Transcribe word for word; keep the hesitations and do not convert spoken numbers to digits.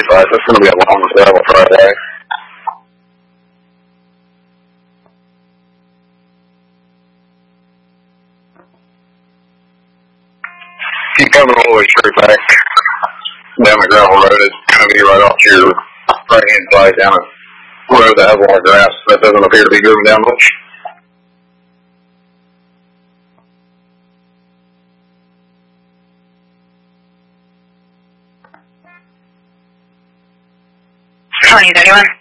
thirty-five. That's going to be a long travel Friday. Keep coming all the way straight back down the gravel road. It's going to be right off your right-hand side down a road that has a lot of grass. That doesn't appear to be moving down much. twenty thirty-one.